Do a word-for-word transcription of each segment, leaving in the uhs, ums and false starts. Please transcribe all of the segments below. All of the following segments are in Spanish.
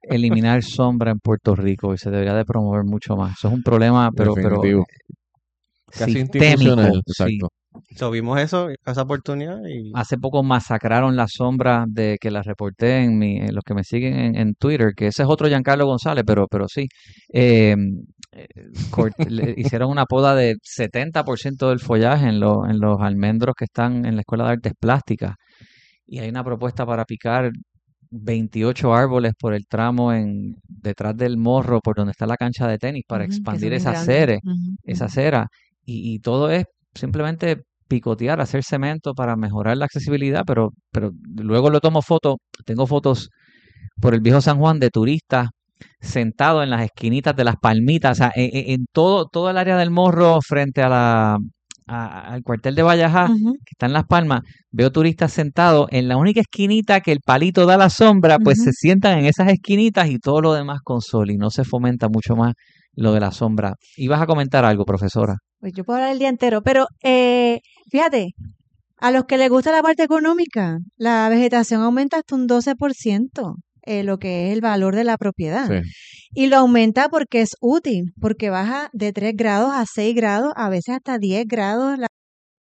eliminar sombra en Puerto Rico y se debería de promover mucho más. Eso es un problema, pero, pero Definitivo. Casi sistémico. institucional, Sí. exacto. So, vimos eso, esa oportunidad y Hace poco masacraron la sombra de que la reporté en mi, en los que me siguen en, en Twitter, que ese es otro Giancarlo González, pero, pero sí. Eh, eh, cort- le hicieron una poda de setenta por ciento del follaje en, los en los almendros que están en la Escuela de Artes Plásticas. Y hay una propuesta para picar veintiocho árboles por el tramo en detrás del morro, por donde está la cancha de tenis, para Ujú, que expandir son bien esa grandes. acera, Ujú, esa ujú. acera. Y, y todo es simplemente picotear, hacer cemento para mejorar la accesibilidad, pero, pero luego lo tomo foto, tengo fotos por el viejo San Juan de turistas sentados en las esquinitas de las palmitas, o sea, en, en- en todo, todo el área del morro frente a la, a- al cuartel de Vallajá, Ujú, que está en Las Palmas, veo turistas sentados en la única esquinita que el palito da la sombra, pues se ujú. sientan en esas esquinitas y todo lo demás con sol y no se fomenta mucho más lo de la sombra. ¿Ibas a comentar algo, profesora? Pues yo puedo hablar el día entero, pero eh, fíjate, a los que les gusta la parte económica, la vegetación aumenta hasta un doce por ciento, eh, lo que es el valor de la propiedad. Sí. Y lo aumenta porque es útil, porque baja de tres grados a seis grados, a veces hasta diez grados. la-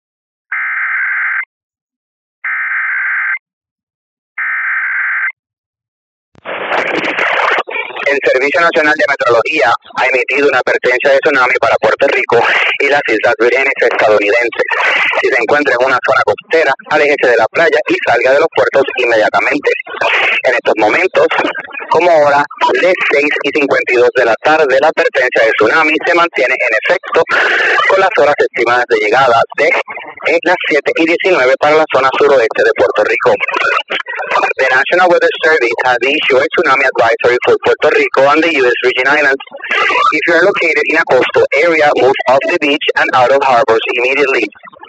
El Servicio Nacional de Meteorología ha emitido una advertencia de tsunami para Puerto Rico y las Islas Vírgenes estadounidenses. Si se encuentra en una zona costera, aléjese de la playa y salga de los puertos inmediatamente. En estos momentos, como hora de seis y cincuenta y dos de la tarde, la advertencia de tsunami se mantiene en efecto con las horas estimadas de llegada de eh, las siete y diecinueve para la zona suroeste de Puerto Rico. The National Weather Service has issued a tsunami advisory for Puerto Rico and the U S Virgin Islands. If you are located in a coastal area, move off the beach and out of harbors immediately.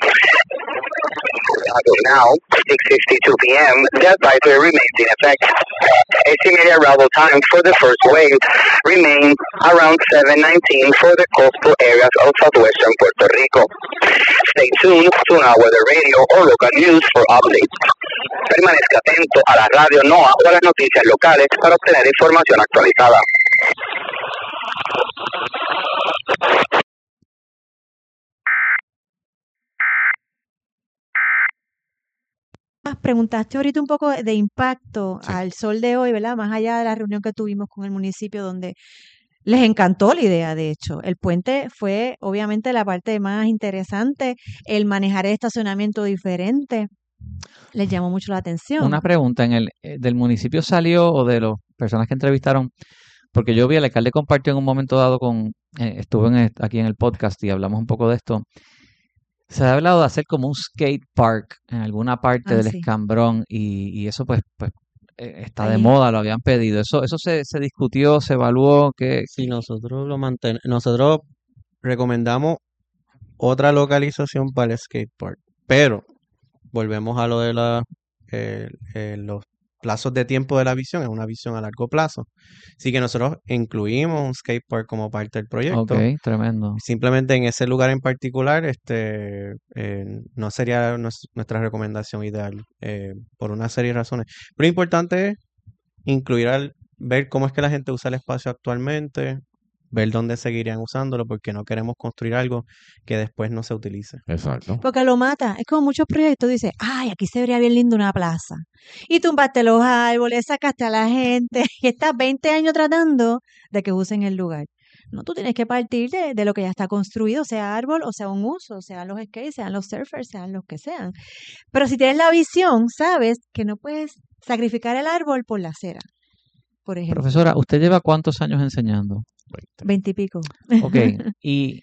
As of now, six fifty-two p.m., the advisory remains in effect. Estimated arrival time for the first wave remains around seven nineteen for the coastal areas of southwestern Puerto Rico. Stay tuned to our weather radio or local news for updates. Permanezca atento a la radio NOAA o a las noticias locales para obtener información actualizada. Preguntaste ahorita un poco de, de impacto Sí. al sol de hoy, ¿verdad? Más allá de la reunión que tuvimos con el municipio donde les encantó la idea, de hecho. El puente fue obviamente la parte más interesante, el manejar el estacionamiento diferente. Les llamó mucho la atención. Una pregunta, en el eh, del municipio salió o de las personas que entrevistaron, porque yo vi el alcalde compartió en un momento dado con, eh, estuve en el- aquí en el podcast y hablamos un poco de esto. Se ha hablado de hacer como un skate park en alguna parte Ah, del sí. escambrón y, y eso pues, pues eh, está de Ahí- moda, lo habían pedido. Eso, eso se, se discutió, se evaluó, que si nosotros lo mantenemos, nosotros recomendamos otra localización para el skatepark, pero volvemos a lo de la, eh, eh, los plazos de tiempo de la visión, es una visión a largo plazo. Así que nosotros incluimos un skatepark como parte del proyecto. ok, tremendo. Simplemente en ese lugar en particular, este, eh, no sería nues- nuestra recomendación ideal eh, por una serie de razones. Pero lo importante es incluir al, ver cómo es que la gente usa el espacio actualmente, ver dónde seguirían usándolo, porque no queremos construir algo que después no se utilice. Exacto. Porque lo mata. Es como muchos proyectos. Dice, ay, aquí se vería bien lindo una plaza. Y tumbaste los árboles, sacaste a la gente y estás veinte años tratando de que usen el lugar. No, tú tienes que partir de, de lo que ya está construido, sea árbol o sea un uso, sean los skates, sean los surfers, sean los que sean. Pero si tienes la visión, sabes que no puedes sacrificar el árbol por la acera, por ejemplo. Profesora, ¿usted lleva cuántos años enseñando? Veintipico. Ok, y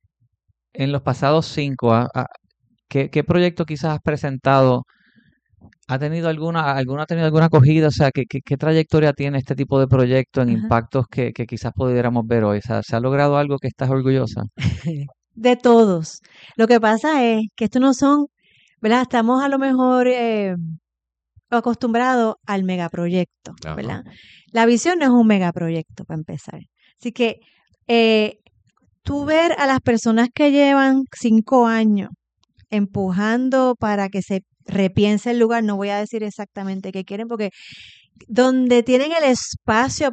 en los pasados cinco, ¿a- a- ¿qué, qué proyecto quizás has presentado? ¿Ha tenido alguna, alguna ha tenido alguna acogida? O sea, ¿qué, qué, qué trayectoria tiene este tipo de proyecto en Ajá. impactos que, que quizás pudiéramos ver hoy? O sea, ¿se ha logrado algo que estás orgullosa? De todos. Lo que pasa es que estos no son, ¿verdad? Estamos a lo mejor eh, acostumbrados al megaproyecto, Ajá. ¿verdad? La visión no es un megaproyecto, para empezar. Así que eh, tú ver a las personas que llevan cinco años empujando para que se repiense el lugar, no voy a decir exactamente qué quieren, porque donde tienen el espacio